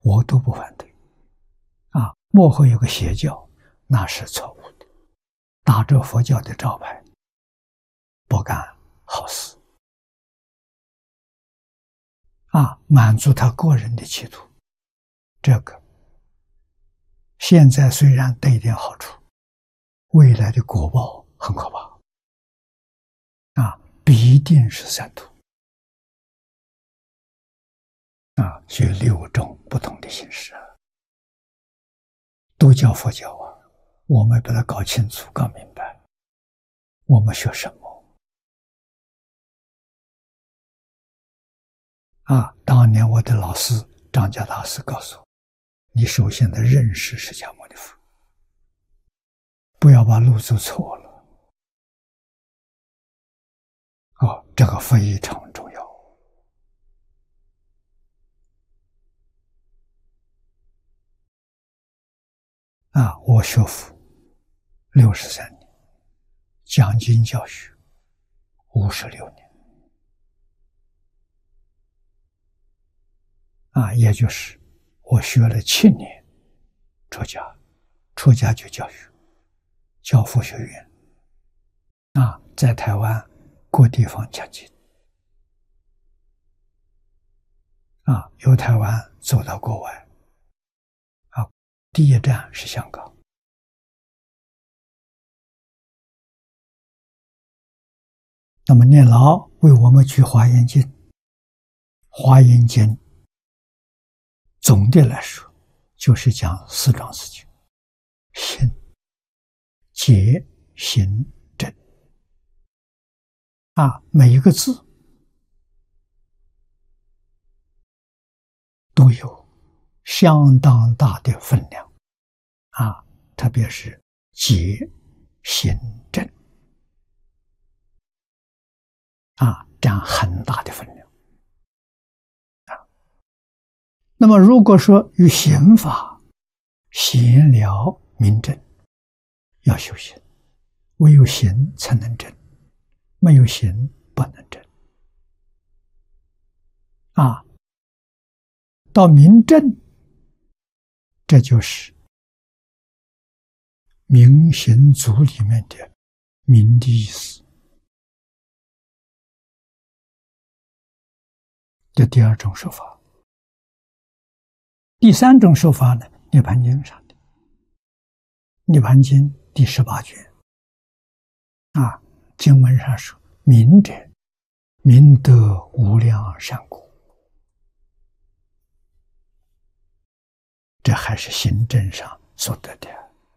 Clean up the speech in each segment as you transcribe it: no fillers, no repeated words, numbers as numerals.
我都不反对。幕后有个邪教，那是错误的，打着佛教的招牌，不干好事。满足他个人的企图，这个现在虽然得一点好处，未来的果报很可怕。必定是三途。所以6种不同的形式都叫佛教我们把它搞清楚、搞明白，我们学什么？当年我的老师张家大师告诉我，你首先得认识释迦牟尼佛，不要把路走错了。这个非常重要。我学佛63年，讲经教学56年。也就是我学了7年出家，出家就教学，教佛学院。在台湾各地方讲经。由台湾走到国外。第一站是香港。那么念老为我们举华严经，华严经总的来说就是讲4桩事情：心、解、行、证。每一个字都有相当大的分量特别是解、行、证占很大的分量那么如果说与行法闲聊明证，要修行，唯有行才能证，没有行不能证到明证，这就是明行足里面的明的意思。这第2种说法。第3种说法呢，涅槃经上的涅槃经第18卷经文上说，明者明得无量善果。这还是行证上所得的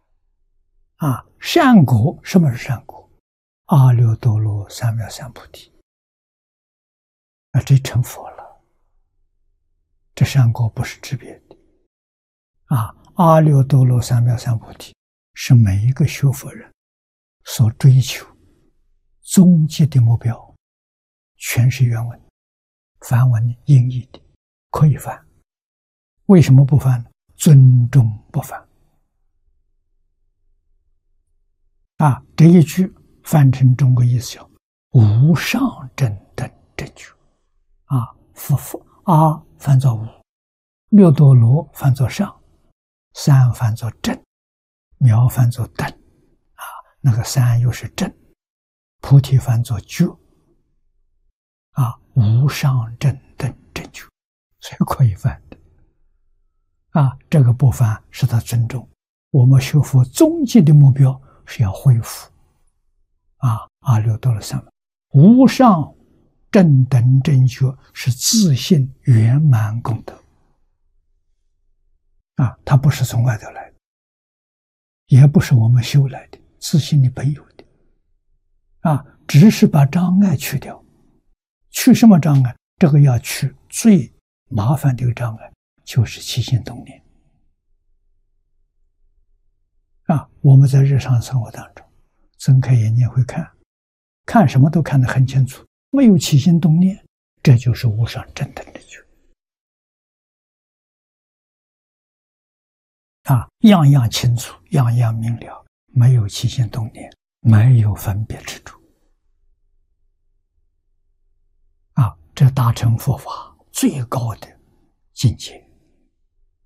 善果。什么是善果？阿耨多罗三藐三菩提这成佛了。这善果不是指别的阿耨多罗三藐三菩提是每一个学佛人所追求终极的目标，全是原文，梵文音译的，可以翻。为什么不翻呢？尊重不翻这一句翻成中国意思叫无上正等正觉阿翻作无，耨多罗翻作上，三翻作正，藐翻作等那个三又是正，菩提翻作觉无上正等正觉，所以可以翻的这个不翻是他尊重我们学佛终极的目标，是要恢复阿耨多罗三藐无上正等正觉，是自性圆满功德它不是从外头来的，也不是我们修来的，自性里本有的只是把障碍去掉。去什么障碍？这个要去最麻烦的一个障碍，就是起心动念我们在日常生活当中睁开眼睛会看什么都看得很清楚，没有起心动念，这就是无上正等正觉样样清楚，样样明了，没有起心动念，没有分别执着这达成佛法最高的境界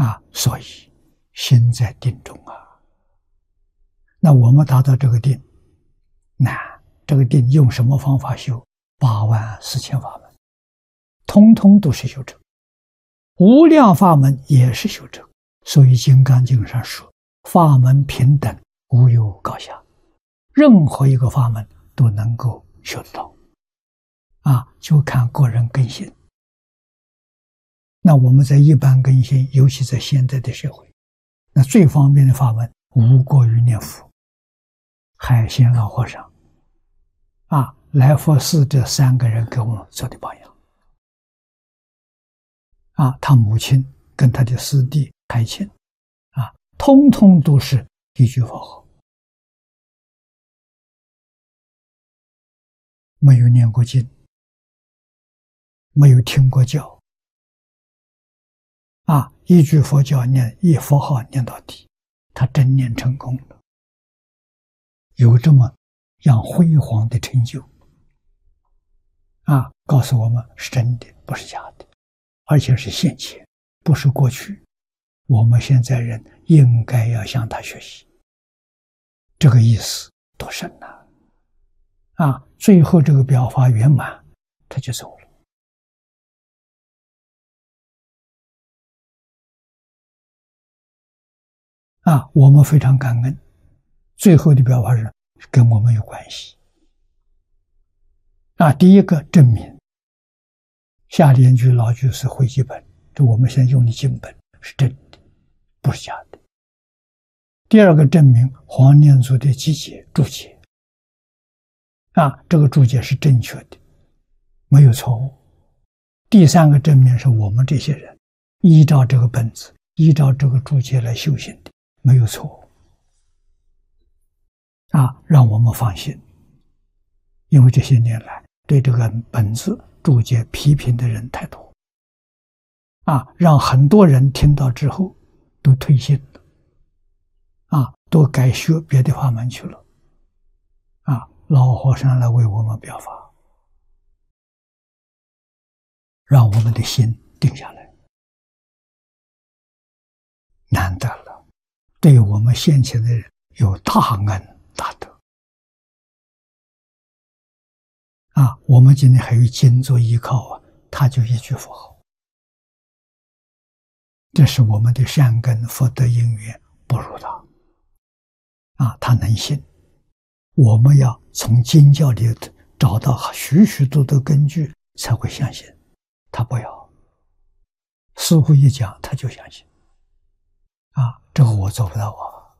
所以心在定中啊。那我们达到这个定难，这个定用什么方法修？84000法门，通通都是修正，无量法门也是修正。所以《金刚经》上说，法门平等，无有高下，任何一个法门都能够修得到就看个人根性。那我们在一般根性，尤其在现在的社会，那最方便的法门无过于念佛。海鲜老和尚来佛寺这3个人给我们做的榜样他母亲跟他的师弟开亲通通都是一句佛号，没有念过经，没有听过教一句佛教念，一佛号念到底，他真念成功了，有这么样辉煌的成就告诉我们是真的，不是假的，而且是现前，不是过去。我们现在人应该要向他学习，这个意思多深最后这个表法圆满，他就走了我们非常感恩，最后的表法是跟我们有关系第一个证明下联句老句是汇集本，这我们现在用的经本是真的，不是假的。第二个证明黄念祖的集解注解这个注解是正确的，没有错误。第三个证明是我们这些人依照这个本子，依照这个注解来修行的，没有错误让我们放心。因为这些年来对这个本子注解批评的人太多让很多人听到之后都退心了都改学别的法门去了老和尚来为我们表法，让我们的心定下来，难得了，对我们现前的人有大恩大德我们今天还有经做依靠他就一句佛号，这是我们的善根福德因缘不如他他能信。我们要从经教里找到许许多多根据才会相信，他不要，师父一讲他就相信这个我做不到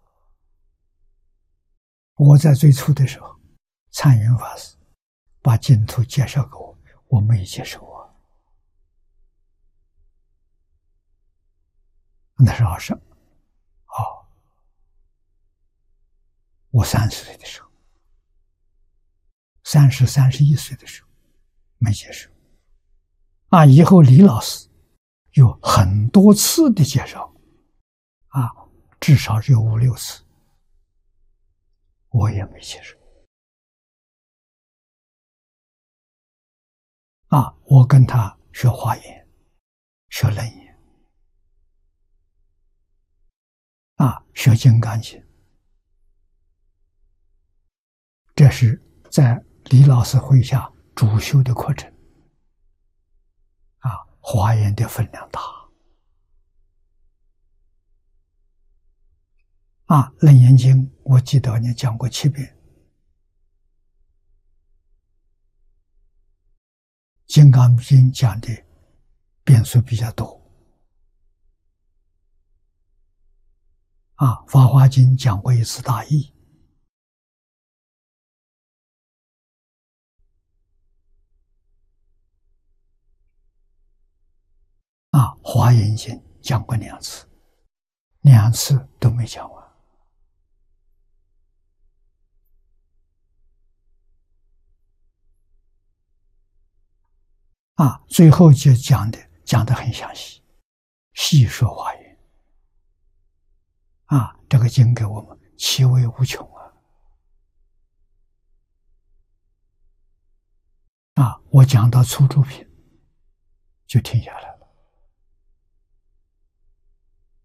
我在最初的时候，参云法师把净土介绍给我，我没接受那时候是我30岁的时候，30、31岁的时候没接受以后李老师有很多次的介绍至少有5、6次，我也没接受我跟他学华严，学楞严学金刚经，这是在李老师会下主修的课程华严的分量大楞严经我记得你讲过7遍，金刚经讲的遍数比较多法华经讲过1次大义华严经讲过2次，2次都没讲完最后就讲得很详细，细说华严这个经给我们其味无穷我讲到初住品就停下来了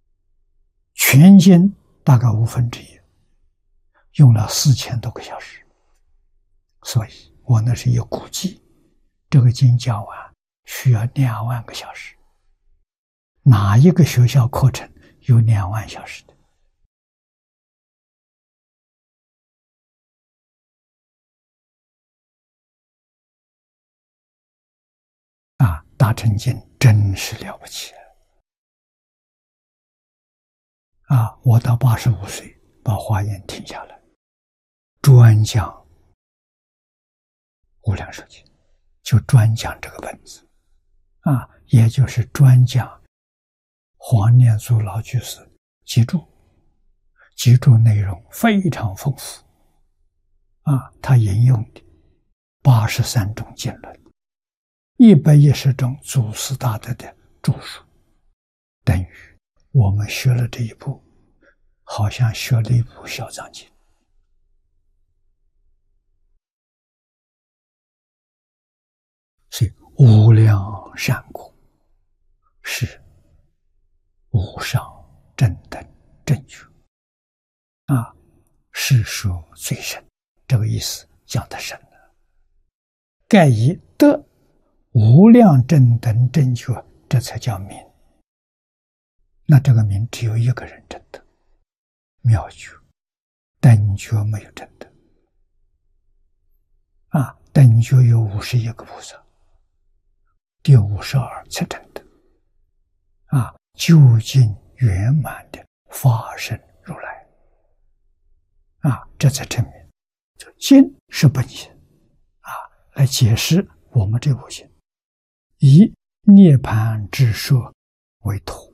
全经大概1/5，用了4000多个小时。所以我那是有估计，这个经讲完需要2万个小时。哪一个学校课程有2万小时的？大乘经真是了不起我到85岁把华严停下来，专讲无量寿经，就专讲这个本子也就是专讲黄念祖老居士集注内容非常丰富他引用的83种经论，110种祖师大德的著述，等于我们学了这一部，好像学了一部小藏经。所以无量善果是无上正等正觉是说最深，这个意思讲得深了。盖以得无量正等正觉，这才叫名。那这个名只有一个人证得，妙觉，等觉没有证得等觉有51个菩萨，第52才证得究竟圆满的法身如来这才证明这经是本心来解释我们这部经，以涅槃之说为托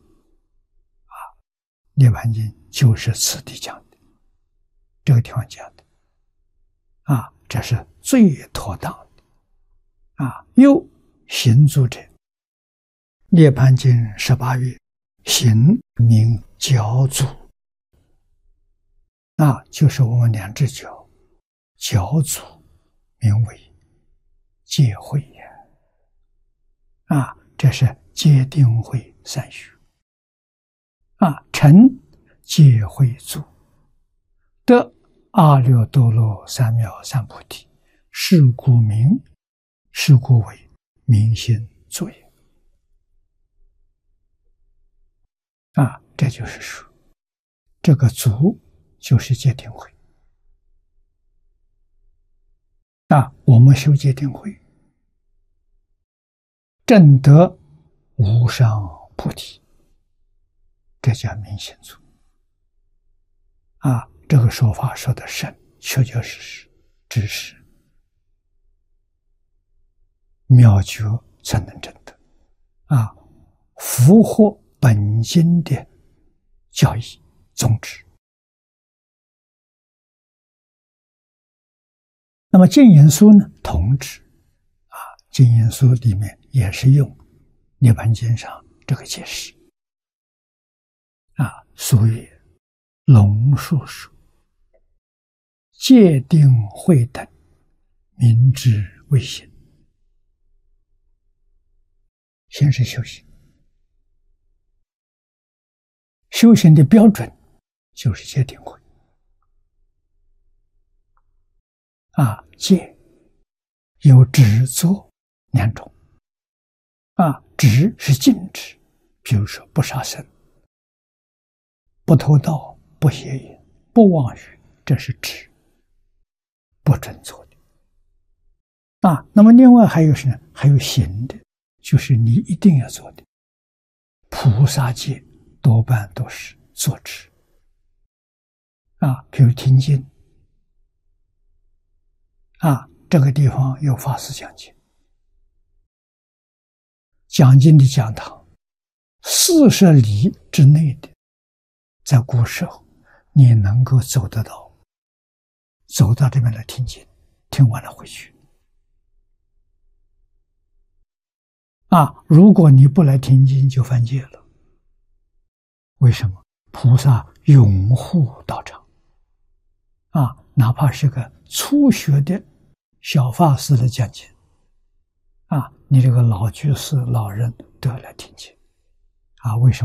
涅槃经就是此地讲的，这个地方讲的这是最妥当的又行足者，涅槃经18月行名脚足就是我们2只脚，脚足名为戒慧这是戒定慧3学成戒慧足，得阿耨多罗三藐三菩提，是故为明心作业这就是说，这个足就是戒定慧我们修戒定慧，证得无上菩提，这叫明心足这个说法说的深，确确实实，只是妙觉才能证得符合本经的教义宗旨。那么净言书呢，同旨净言书里面也是用涅槃经上这个解释所以龙树说，戒定慧等明之为行。先是修行，修行的标准就是戒定慧戒有止作2种止是禁止，比如说不杀生、不偷盗、不邪淫、不妄语，这是止，不准做的那么另外还有什么？还有行的，就是你一定要做的。菩萨戒多半都是坐止比如听经这个地方有法师讲经，讲经的讲堂40里之内的，在古时候你能够走得到，走到这边来听经，听完了回去如果你不来听经就犯戒了。为什么？菩萨拥护道场哪怕是个初学的小法师的讲经你这个老居士、老人都要来听经为什么？